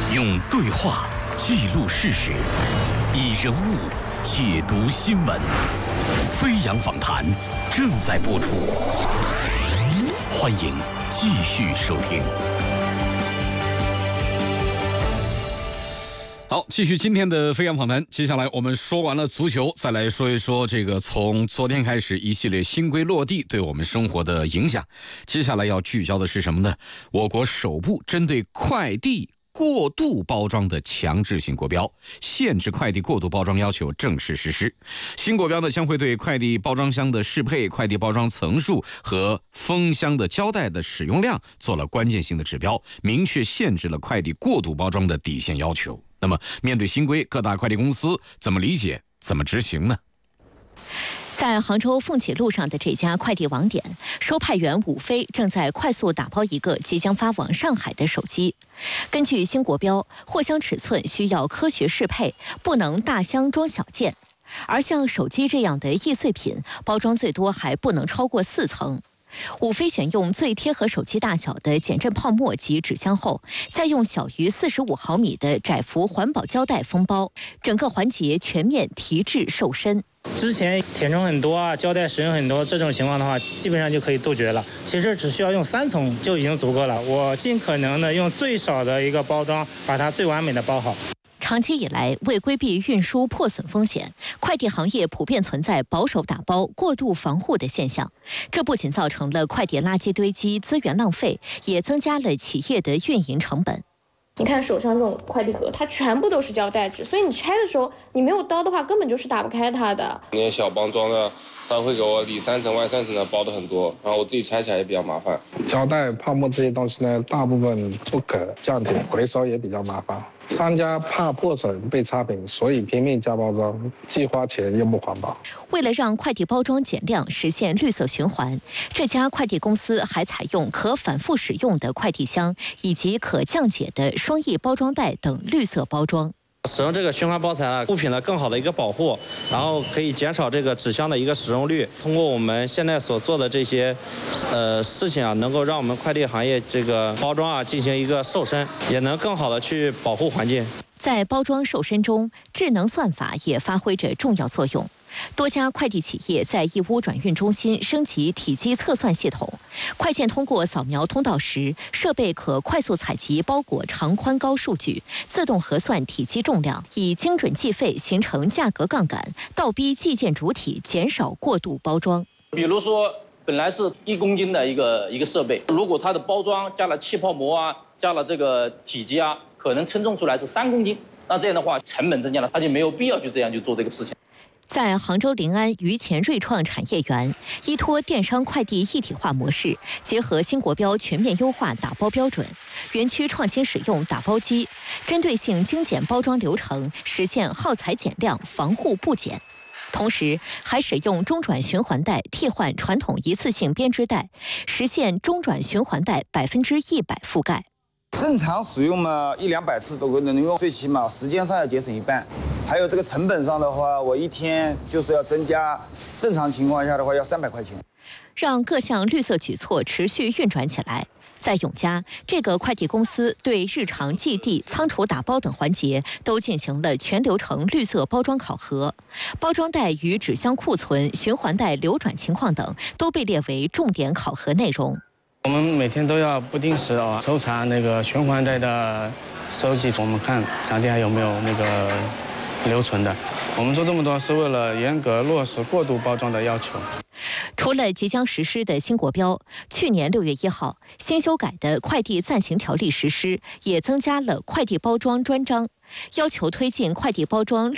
用对话记录事实，以人物解读新闻。飞扬访谈正在播出，欢迎继续收听。好，继续今天的飞扬访谈。接下来我们说完了足球，再来说一说这个从昨天开始一系列新规落地对我们生活的影响。接下来要聚焦的是什么呢？我国首部针对快递过度包装的强制性国标，限制快递过度包装要求正式实施。新国标呢，将会对快递包装箱的适配、快递包装层数和封箱的胶带的使用量做了关键性的指标，明确限制了快递过度包装的底线要求。那么，面对新规，各大快递公司怎么理解、怎么执行呢？ 在杭州凤起路上的这家快递网点，收派员武飞正在快速打包一个即将发往上海的手机。根据新国标，货箱尺寸需要科学适配，不能大箱装小件。而像手机这样的易碎品，包装最多还不能超过4层。武飞选用最贴合手机大小的减震泡沫及纸箱后，再用小于45毫米的窄幅环保胶带封包，整个环节全面提质瘦身。 之前填充很多啊，胶带使用很多，这种情况的话，基本上就可以杜绝了。其实只需要用3层就已经足够了。我尽可能的用最少的一个包装，把它最完美的包好。 长期以来，为规避运输破损风险，快递行业普遍存在保守打包、过度防护的现象。这不仅造成了快递垃圾堆积、资源浪费，也增加了企业的运营成本。 你看手上这种快递盒，它全部都是胶带纸，所以你拆的时候，你没有刀的话，根本就是打不开它的。 那些小包装的，他会给我里3层外3层的包的很多，然后我自己拆起来也比较麻烦。 胶带、泡沫这些东西呢，大部分不可降解，回收也比较麻烦。商家怕破损被差评，所以拼命加包装，既花钱又不环保。 为了让快递包装减量，实现绿色循环，这家快递公司还采用可反复使用的快递箱以及可降解的双翼包装袋等绿色包装。 使用这个循环包材呢，物品的更好的一个保护，然后可以减少这个纸箱的一个使用率。通过我们现在所做的这些事情啊，能够让我们快递行业这个包装啊进行一个瘦身，也能更好的去保护环境。 在包装瘦身中，智能算法也发挥着重要作用。多家快递企业在义乌转运中心升级体积测算系统，快件通过扫描通道时，设备可快速采集包裹长宽高数据，自动核算体积重量，以精准计费，形成价格杠杆，倒逼寄件主体减少过度包装。 比如说，本来是1公斤的一个设备，如果它的包装加了气泡膜啊，加了这个体积啊，可能称重出来是3公斤，那这样的话成本增加了，它就没有必要去这样去做这个事情。 在杭州临安榆钱锐创产业园，依托电商快递一体化模式，结合新国标全面优化打包标准，园区创新使用打包机，针对性精简包装流程，实现耗材减量、防护不减。同时，还使用中转循环袋替换传统一次性编织袋，实现中转循环袋100%覆盖。 正常使用嘛，100-200次都能用，最起码时间上要节省一半。还有这个成本上的话，我1天就是要增加，正常情况下的话要300块钱。 让各项绿色举措持续运转起来。在永嘉，这个快递公司对日常寄递、仓储打包等环节都进行了全流程绿色包装考核，包装袋与纸箱库存、循环袋流转情况等都被列为重点考核内容。 我们每天都要不定时抽查那个循环袋的收集，我们看场地还有没有那个留存的。我们做这么多是为了严格落实过度包装的要求。 除了即将实施的新国标，去年6月1号新修改的快递暂行条例实施，也增加了快递包装专章，要求推进快递包装